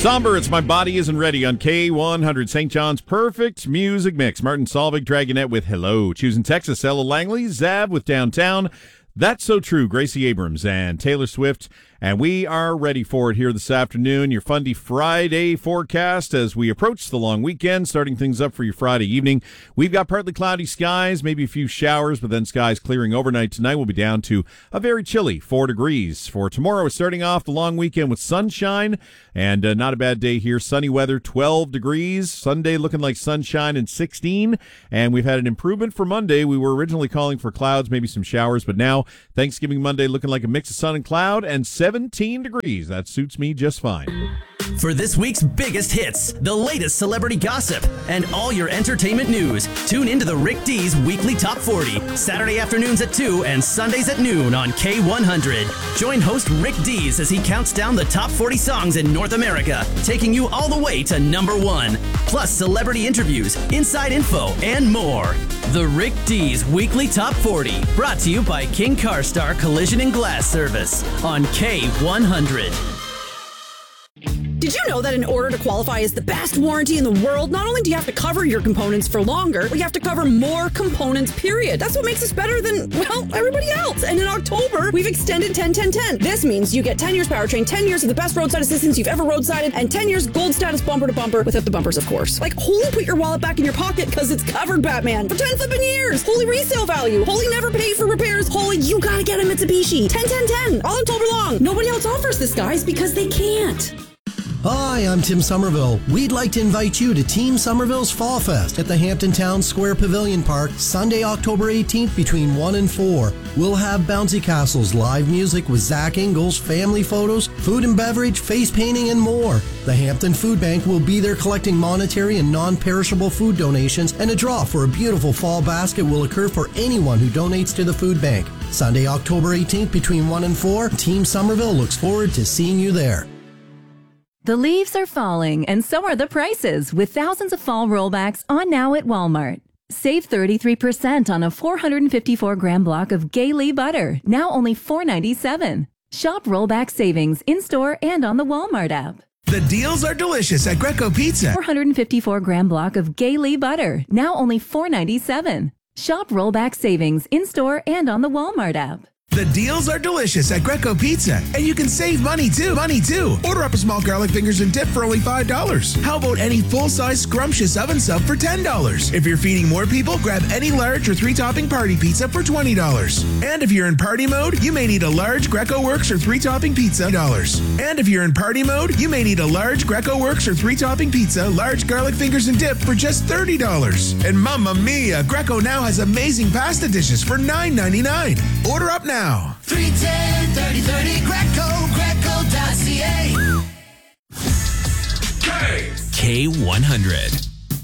Somber, It's My Body Isn't Ready on K100, St. John's perfect music mix. Martin Solveig, Dragonette with Hello. Choosing Texas, Ella Langley, Zav with Downtown. That's So True, Gracie Abrams and Taylor Swift. And we are ready for it here this afternoon. Your Fundy Friday forecast as we approach the long weekend, starting things up for your Friday evening. We've got partly cloudy skies, maybe a few showers, but then skies clearing overnight. Tonight we'll be down to a very chilly 4 degrees. For tomorrow, we're starting off the long weekend with sunshine and not a bad day here. Sunny weather, 12 degrees. Sunday looking like sunshine and 16. And we've had an improvement for Monday. We were originally calling for clouds, maybe some showers, but now Thanksgiving Monday looking like a mix of sun and cloud and 17 degrees. That suits me just fine. For this week's biggest hits, the latest celebrity gossip, and all your entertainment news, tune into the Rick D's Weekly Top 40, Saturday afternoons at 2 and Sundays at noon on K100. Join host Rick D's as he counts down the top 40 songs in North America, taking you all the way to number 1. Plus celebrity interviews, inside info, and more. The Rick D's Weekly Top 40, brought to you by King Car Star Collision and Glass Service on K100. Did you know that in order to qualify as the best warranty in the world, not only do you have to cover your components for longer, but you have to cover more components, period. That's what makes us better than, well, everybody else. And in October, we've extended 10-10-10. This means you get 10 years powertrain, 10 years of the best roadside assistance you've ever roadsided, and 10 years gold status bumper to bumper, without the bumpers, of course. Like, holy put your wallet back in your pocket because it's covered, Batman, for 10 flipping years. Holy resale value. Holy never pay for repairs. Holy you gotta get a Mitsubishi. 10-10-10, all October long. Nobody else offers this, guys, because they can't. Hi, I'm Tim Somerville. We'd like to invite you to Team Somerville's Fall Fest at the Hampton Town Square Pavilion Park, Sunday, October 18th between 1 and 4. We'll have bouncy castles, live music with Zach Ingalls, family photos, food and beverage, face painting, and more. The Hampton Food Bank will be there collecting monetary and non-perishable food donations, and a draw for a beautiful fall basket will occur for anyone who donates to the food bank. Sunday, October 18th between 1 and 4. Team Somerville looks forward to seeing you there. The leaves are falling, and so are the prices, with thousands of fall rollbacks on now at Walmart. Save 33% on a 454-gram block of Gay butter, now only $4.97. Shop rollback savings in-store and on the Walmart app. The deals are delicious at Greco Pizza. 454-gram block of Gay butter, now only $4.97. Shop rollback savings in-store and on the Walmart app. The deals are delicious at Greco Pizza, and you can save money too. Order up a small garlic fingers and dip for only $5. How about any full-size scrumptious oven sub for $10? If you're feeding more people, grab any large or 3-topping party pizza for $20. And if you're in party mode, you may need a large Greco Works or 3-topping pizza And if you're in party mode, you may need a large Greco Works or 3-topping pizza, large garlic fingers and dip for just $30. And mamma mia, Greco now has amazing pasta dishes for $9.99. Order up now. 310-3030 Greco.ca. K100.